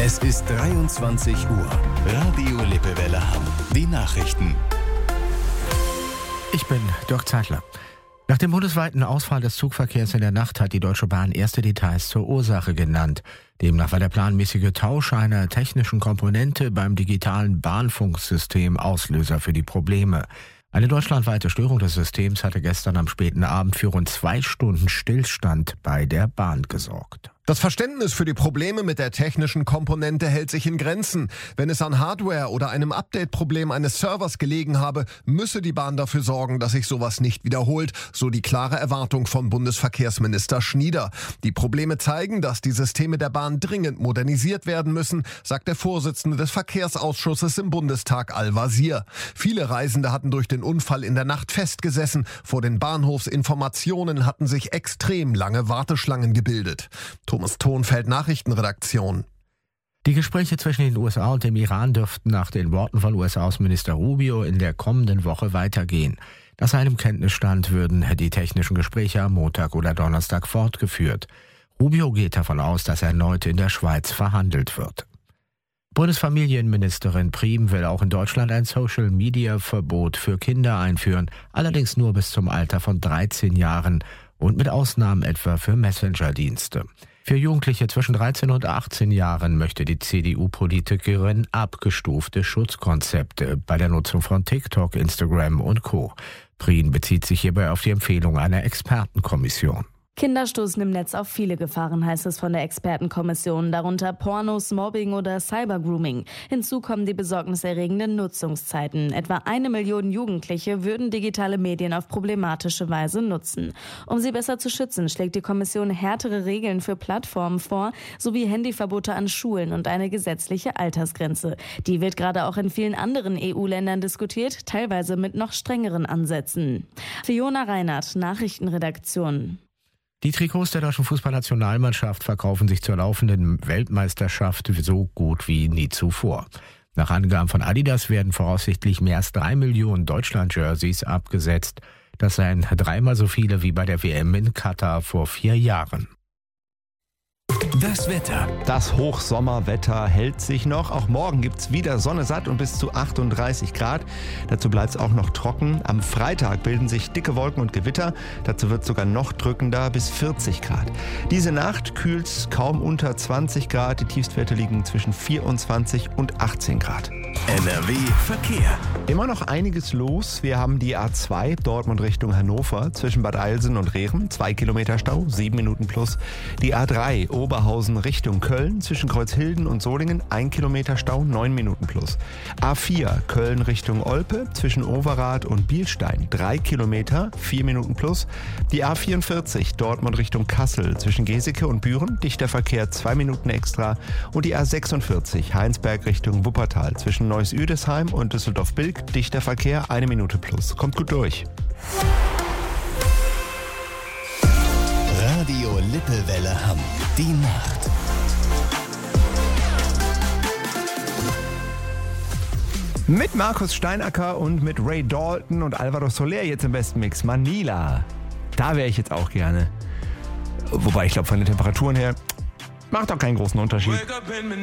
Es ist 23 Uhr. Radio Lippewelle Hamm. Die Nachrichten. Ich bin Dirk Zeitler. Nach dem bundesweiten Ausfall des Zugverkehrs in der Nacht hat die Deutsche Bahn erste Details zur Ursache genannt. Demnach war der planmäßige Tausch einer technischen Komponente beim digitalen Bahnfunksystem Auslöser für die Probleme. Eine deutschlandweite Störung des Systems hatte gestern am späten Abend für rund 2 Stunden Stillstand bei der Bahn gesorgt. Das Verständnis für die Probleme mit der technischen Komponente hält sich in Grenzen. Wenn es an Hardware oder einem Update-Problem eines Servers gelegen habe, müsse die Bahn dafür sorgen, dass sich sowas nicht wiederholt, so die klare Erwartung von Bundesverkehrsminister Schnieder. Die Probleme zeigen, dass die Systeme der Bahn dringend modernisiert werden müssen, sagt der Vorsitzende des Verkehrsausschusses im Bundestag Al-Wazir. Viele Reisende hatten durch den Unfall in der Nacht festgesessen. Vor den Bahnhofsinformationen hatten sich extrem lange Warteschlangen gebildet. Thomas Thonfeld, Nachrichtenredaktion. Die Gespräche zwischen den USA und dem Iran dürften nach den Worten von US-Außenminister Rubio in der kommenden Woche weitergehen. Nach seinem Kenntnisstand würden die technischen Gespräche am Montag oder Donnerstag fortgeführt. Rubio geht davon aus, dass erneut in der Schweiz verhandelt wird. Bundesfamilienministerin Priem will auch in Deutschland ein Social-Media-Verbot für Kinder einführen, allerdings nur bis zum Alter von 13 Jahren und mit Ausnahmen etwa für Messenger-Dienste. Für Jugendliche zwischen 13 und 18 Jahren möchte die CDU-Politikerin abgestufte Schutzkonzepte bei der Nutzung von TikTok, Instagram und Co. Prien bezieht sich hierbei auf die Empfehlung einer Expertenkommission. Kinder stoßen im Netz auf viele Gefahren, heißt es von der Expertenkommission, darunter Pornos, Mobbing oder Cybergrooming. Hinzu kommen die besorgniserregenden Nutzungszeiten. Etwa 1 Million Jugendliche würden digitale Medien auf problematische Weise nutzen. Um sie besser zu schützen, schlägt die Kommission härtere Regeln für Plattformen vor, sowie Handyverbote an Schulen und eine gesetzliche Altersgrenze. Die wird gerade auch in vielen anderen EU-Ländern diskutiert, teilweise mit noch strengeren Ansätzen. Fiona Reinhardt, Nachrichtenredaktion. Die Trikots der deutschen Fußballnationalmannschaft verkaufen sich zur laufenden Weltmeisterschaft so gut wie nie zuvor. Nach Angaben von Adidas werden voraussichtlich mehr als 3 Millionen Deutschland-Jerseys abgesetzt. Das seien 3-mal so viele wie bei der WM in Katar vor 4 Jahren. Das Wetter. Das Hochsommerwetter hält sich noch. Auch morgen gibt es wieder Sonne satt und bis zu 38 Grad. Dazu bleibt es auch noch trocken. Am Freitag bilden sich dicke Wolken und Gewitter. Dazu wird es sogar noch drückender, bis 40 Grad. Diese Nacht kühlt es kaum unter 20 Grad. Die Tiefstwerte liegen zwischen 24 und 18 Grad. NRW Verkehr. Immer noch einiges los. Wir haben die A2 Dortmund Richtung Hannover zwischen Bad Eilsen und Rehren. 2 Kilometer Stau, 7 Minuten plus. Die A3 Oberhausen Richtung Köln zwischen Kreuzhilden und Solingen. 1 Kilometer Stau, 9 Minuten plus. A4 Köln Richtung Olpe zwischen Overath und Bielstein. 3 Kilometer, 4 Minuten plus. Die A44 Dortmund Richtung Kassel zwischen Geseke und Büren. Dichter Verkehr, 2 Minuten extra. Und die A46 Heinsberg Richtung Wuppertal zwischen Neuss-Üdesheim und Düsseldorf-Bilk. Dichter Verkehr, 1 Minute plus. Kommt gut durch. Radio Lippewelle Hamm. Die Nacht. Mit Markus Steinacker und mit Ray Dalton und Alvaro Soler jetzt im besten Mix. Manila. Da wäre ich jetzt auch gerne. Wobei, ich glaube, von den Temperaturen her macht auch keinen großen Unterschied.